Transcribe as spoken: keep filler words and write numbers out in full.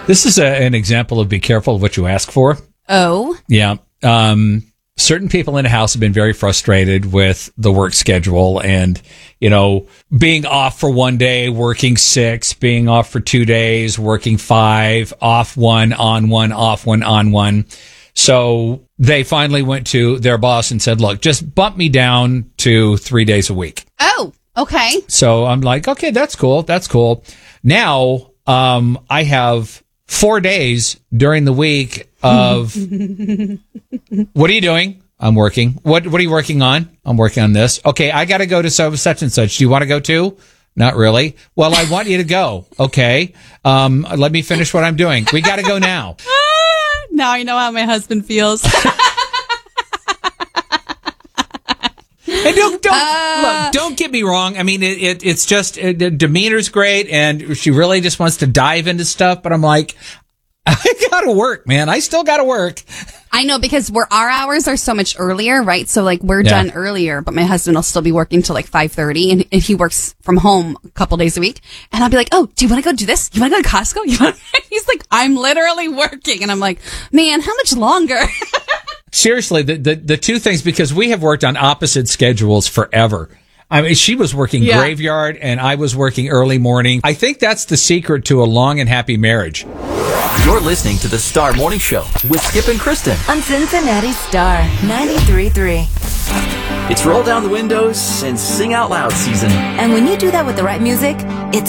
This is a, an example of be careful of what you ask for. Oh. Yeah. Um, certain people in the house have been very frustrated with the work schedule and, you know, being off for one day, working six, being off for two days, working five, off one, on one, off one, on one. So they finally went to their boss and said, look, just bump me down to three days a week. Oh, okay. So I'm like, okay, that's cool. That's cool. Now, um, I have four days during the week of, what are you doing? I'm working. What What are you working on? I'm working on this. Okay, I got to go to so such and such. Do you want to go too? Not really. Well, I want you to go. Okay. Um, let me finish what I'm doing. We got to go now. Now I know how my husband feels. And don't don't uh, look, don't get me wrong. I mean, it, it it's just it, the demeanor's great, and she really just wants to dive into stuff. But I'm like, I gotta work, man. I still gotta work. I know, because we're our hours are so much earlier, right? So like we're Yeah. done earlier, but my husband will still be working till like five thirty, and, and he works from home a couple days a week. And I'll be like, "Oh, do you want to go do this? You want to go to Costco?" You wanna-" He's like, "I'm literally working," and I'm like, "Man, how much longer?" Seriously, the, the the two things, because we have worked on opposite schedules forever. I mean, she was working Yeah. graveyard and I was working early morning. I think that's the secret to a long and happy marriage. You're listening to the Star Morning Show with Skip and Kristen on Cincinnati Star ninety-three point three. It's roll down the windows and sing out loud season. And when you do that with the right music, it's